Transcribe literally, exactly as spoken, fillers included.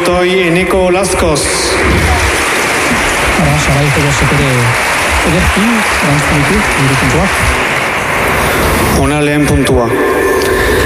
botoi Eneko Olazkoz. Ara, Saraiko gozak ere ederki, erantzun ditu, puntuak. Ona lehen puntua.